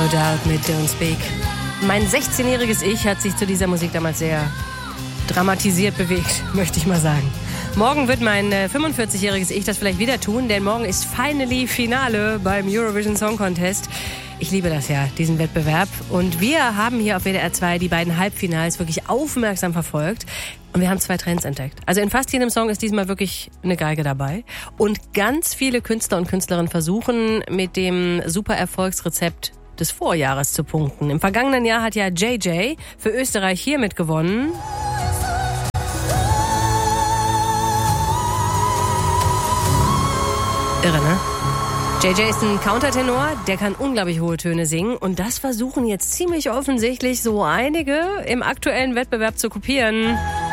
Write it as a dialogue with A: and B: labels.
A: Doubt mit Don't Speak. Mein 16-jähriges Ich hat sich zu dieser Musik damals sehr dramatisiert bewegt, möchte ich mal sagen. Morgen wird mein 45-jähriges Ich das vielleicht wieder tun, denn morgen ist finally Finale beim Eurovision Song Contest. Ich liebe das ja, diesen Wettbewerb. Und wir haben hier auf WDR 2 die beiden Halbfinals wirklich aufmerksam verfolgt. Und wir haben 2 Trends entdeckt. Also in fast jedem Song ist diesmal wirklich eine Geige dabei. Und ganz viele Künstler und Künstlerinnen versuchen mit dem super Erfolgsrezept des Vorjahres zu punkten. Im vergangenen Jahr hat ja JJ für Österreich hiermit gewonnen. Irre, ne? JJ ist ein Countertenor, der kann unglaublich hohe Töne singen und das versuchen jetzt ziemlich offensichtlich so einige im aktuellen Wettbewerb zu kopieren.